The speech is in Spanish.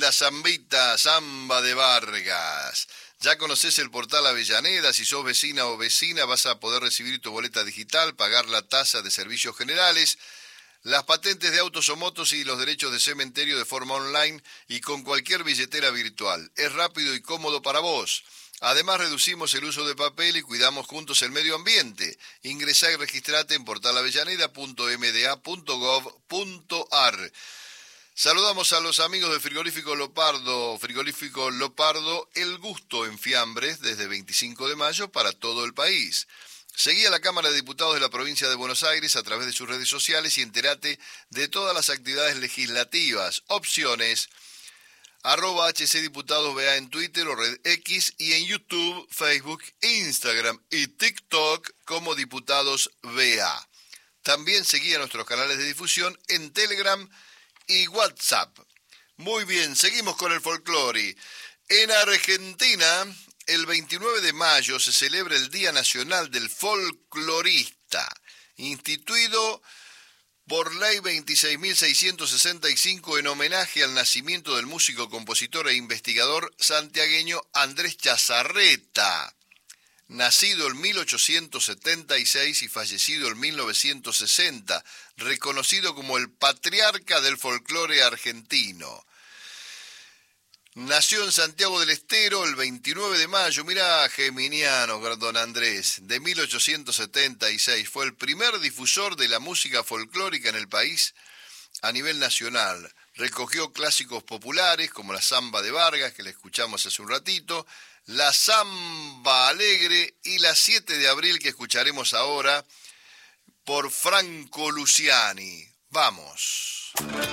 una zambita, Zamba de Vargas. Ya conoces el portal Avellaneda. Si sos vecina o vecina, vas a poder recibir tu boleta digital, pagar la tasa de servicios generales, las patentes de autos o motos y los derechos de cementerio de forma online y con cualquier billetera virtual. Es rápido y cómodo para vos. Además, reducimos el uso de papel y cuidamos juntos el medio ambiente. Ingresá y registrate en portalavellaneda.mda.gov.ar. Saludamos a los amigos de Frigorífico Lopardo, El Gusto en fiambres desde 25 de mayo para todo el país. Seguí a la Cámara de Diputados de la Provincia de Buenos Aires a través de sus redes sociales y entérate de todas las actividades legislativas. Opciones, @HCDiputadosBA en Twitter o Red X y en YouTube, Facebook, Instagram y TikTok como Diputados BA. También seguí a nuestros canales de difusión en Telegram y WhatsApp. Muy bien, seguimos con el folclore. En Argentina, el 29 de mayo se celebra el Día Nacional del Folclorista, instituido por Ley 26.665 en homenaje al nacimiento del músico, compositor e investigador santiagueño Andrés Chazarreta, nacido en 1876 y fallecido en 1960, reconocido como el patriarca del folclore argentino. Nació en Santiago del Estero el 29 de mayo, mirá, geminiano, don Andrés, de 1876. Fue el primer difusor de la música folclórica en el país a nivel nacional. Recogió clásicos populares como la Zamba de Vargas, que le escuchamos hace un ratito, la Zamba Alegre y la 7 de abril, que escucharemos ahora por Franco Luciani. Vamos.